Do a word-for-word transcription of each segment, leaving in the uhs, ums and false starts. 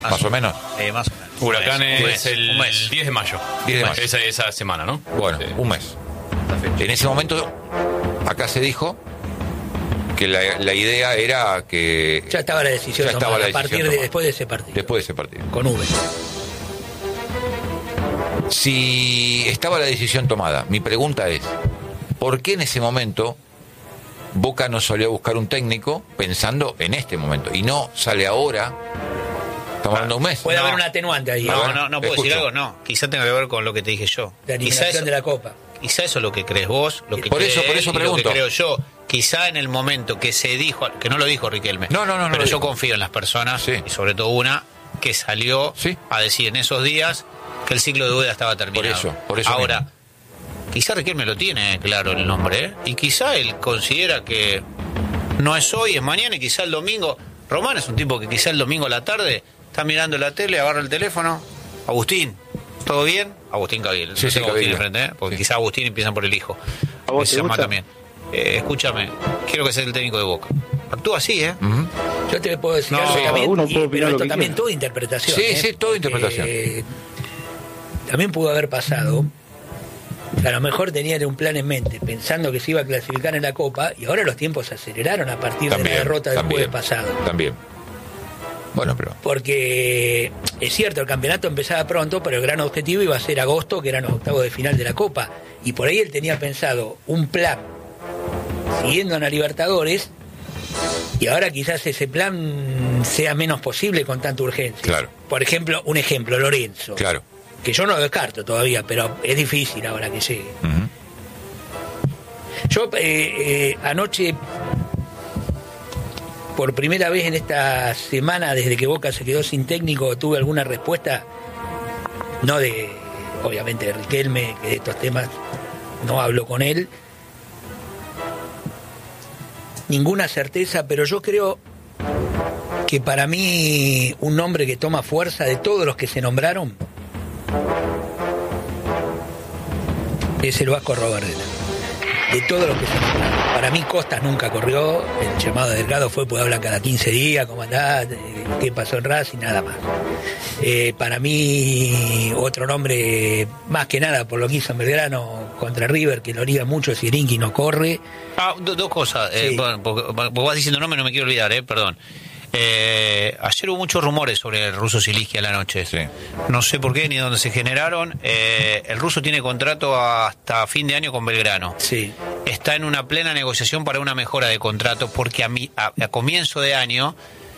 Más, más o menos. Eh, más o menos. Huracán un mes, es el un mes. diez de mayo. diez de mayo. Esa, esa semana, ¿no? Bueno, Sí. un mes. En ese momento, acá se dijo que la, la idea era que... Ya estaba la decisión Ya estaba tomada, la a partir decisión de tomada. después de ese partido. Después de ese partido. Con V. Si estaba la decisión tomada, mi pregunta es, ¿por qué en ese momento Boca no salió a buscar un técnico pensando en este momento? Y no sale ahora, estamos hablando de un mes. Puede No. haber un atenuante ahí. No, ver, no, no puedo escucho. decir algo, no. Quizá tenga que ver con lo que te dije yo. La Quizá eliminación eso, de la Copa. quizá eso es lo que crees vos, lo que Por cree eso- por él eso y lo pregunto. que creo yo. Quizá en el momento que se dijo, que no lo dijo Riquelme, No, no, no, no pero lo yo dijo. confío en las personas, Sí. y sobre todo una, que salió Sí. a decir en esos días que el ciclo de Úbeda estaba terminado. Por eso, por eso Ahora, mismo. quizá Riquelme lo tiene claro el nombre, ¿eh? Y quizá él considera que no es hoy, es mañana, y quizá el domingo. Román es un tipo que quizá el domingo a la tarde está mirando la tele, agarra el teléfono. Agustín, ¿todo bien? Agustín Cavill. Sí, No sí, tengo Agustín Cavill. enfrente, ¿eh? Porque Sí. quizá Agustín empiezan por el hijo. ¿A vos Que se te llama gusta? también. Eh, escúchame, quiero que seas el técnico de Boca. Actúa así, ¿eh? Ujú. Yo te puedo decir No, algo sí, también, uno y- puede opinar pero lo esto que también quiera. todo interpretación. Sí, ¿eh? sí, todo Porque, interpretación. eh, también pudo haber pasado que a lo mejor tenían un plan en mente, pensando que se iba a clasificar en la Copa, y ahora los tiempos se aceleraron a partir de También, la derrota del también, jueves pasado. También. Bueno, pero... Porque es cierto, el campeonato empezaba pronto, pero el gran objetivo iba a ser agosto, que eran los octavos de final de la Copa. Y por ahí él tenía pensado un plan siguiendo a la Libertadores, y ahora quizás ese plan sea menos posible con tanta urgencia. Claro. Por ejemplo, un ejemplo, Lorenzo. Claro. Que yo no lo descarto todavía, pero es difícil ahora que llegue. Ujú. Yo eh, eh, anoche, por primera vez en esta semana, desde que Boca se quedó sin técnico, tuve alguna respuesta, no de, obviamente, de Riquelme, que de estos temas no hablo con él, ninguna certeza, pero yo creo que para mí un nombre que toma fuerza de todos los que se nombraron es el Vasco Arrobarrena. De todos los que se nombraron. Para mí Costas nunca corrió, el llamado Delgado fue, pues hablan cada quince días, cómo andás, qué pasó en Racing, nada más. Eh, para mí otro nombre, más que nada por lo que hizo en Belgrano contra River, que lo liga mucho, es Irinqui, no corre. Ah, do- dos cosas. Eh, Sí. bueno, porque, porque vas diciendo nombre, no me quiero olvidar, eh, perdón. Eh, ayer hubo muchos rumores sobre el ruso Siliski a la noche. Sí. No sé por qué ni dónde se generaron. Eh, el ruso tiene contrato hasta fin de año con Belgrano. Sí. Está en una plena negociación para una mejora de contrato porque a, mi, a, a comienzo de año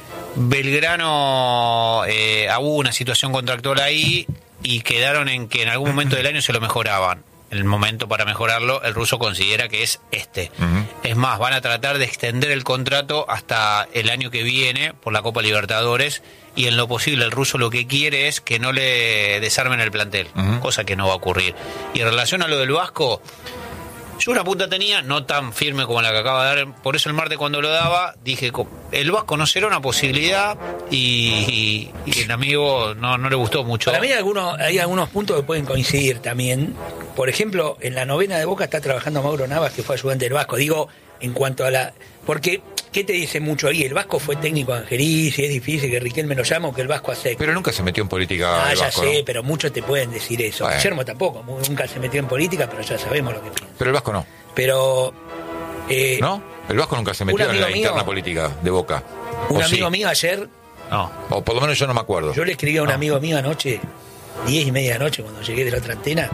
Belgrano eh, hubo una situación contractual ahí y quedaron en que en algún momento del año se lo mejoraban. El momento para mejorarlo, el ruso considera que es este. Ujú. Es más, van a tratar de extender el contrato hasta el año que viene por la Copa Libertadores y en lo posible el ruso lo que quiere es que no le desarmen el plantel, Ujú. cosa que no va a ocurrir. Y en relación a lo del Vasco, yo una punta tenía, no tan firme como la que acaba de dar, por eso el martes cuando lo daba, dije, co- el Vasco no será una posibilidad y, y, y el amigo no, no le gustó mucho. Para mí hay algunos, hay algunos puntos que pueden coincidir también. Por ejemplo, en la novena de Boca está trabajando Mauro Navas, que fue ayudante del Vasco. Digo, en cuanto a la... Porque, ¿qué te dice mucho ahí? El Vasco fue técnico de Angelici, y es difícil que Riquelme lo llame o que el Vasco acepte. Pero nunca se metió en política Ah, el ya Vasco, sé, ¿no? pero muchos te pueden decir eso. Bueno. Guillermo tampoco, mu- nunca se metió en política, pero ya sabemos lo que piensa. Pero el Vasco no. Pero... eh, ¿No? El Vasco nunca se metió en amigo la mío- interna política de Boca. Un ¿O sí? amigo mío ayer, No. O por lo menos yo no me acuerdo. yo le escribí a un No. amigo mío anoche, diez y media de la noche, cuando llegué de la otra antena,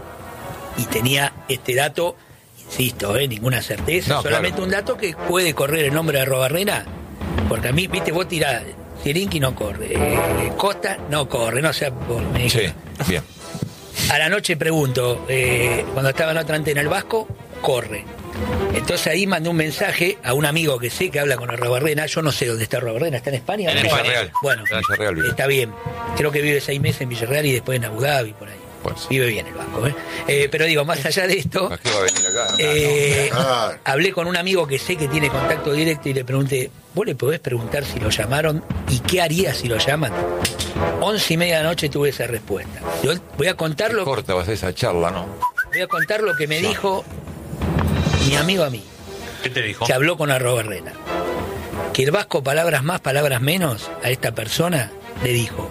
y tenía este dato, insisto, ¿eh? Ninguna certeza, No, solamente claro. un dato que puede correr el nombre de Arrobarrena, porque a mí, viste, vos tirás, Zielinski no corre, eh, Costa no corre, no sea por me dijo. Sí, bien. A la noche pregunto, eh, cuando estaba en otra antena, el Vasco corre. Entonces ahí mandé un mensaje a un amigo que sé que habla con Arrobarrena. Yo no sé dónde está Arrobarrena, ¿está en España? En ¿No? España. Villarreal. Bueno, En Villarreal vive. está bien. Creo que vive seis meses en Villarreal y después en Abu Dhabi, por ahí. Pues. Vive bien el Vasco, ¿eh? Eh, pero digo, más allá de esto, ¿Para qué va a venir acá? eh, Ah, hablé con un amigo que sé que tiene contacto directo y le pregunté, ¿vos le podés preguntar si lo llamaron y qué haría si lo llaman? Once y media de la noche tuve esa respuesta. Yo voy a contar lo, Corta va a ser esa charla, ¿no? voy a contar lo que me dijo mi amigo a mí, ¿Qué te dijo? que habló con Arrobarrena. Que el Vasco, palabras más, palabras menos, a esta persona le dijo,